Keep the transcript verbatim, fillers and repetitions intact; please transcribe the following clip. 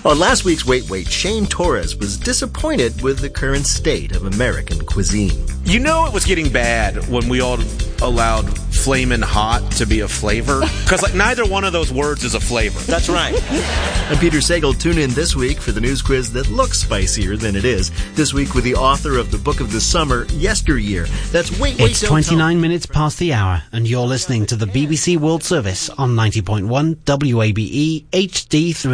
On last week's Wait Wait, Shane Torres was disappointed with the current state of American cuisine. You know it was getting bad when we all allowed flamin' hot to be a flavor? Because like neither one of those words is a flavor. That's right. I'm Peter Sagal. Tune in this week for the news quiz that looks spicier than it is. This week with the author of the book of the summer, Yesteryear. That's Wait Wait. It's twenty-nine minutes past the hour, and you're listening to the B B C World Service on ninety point one W A B E H D three.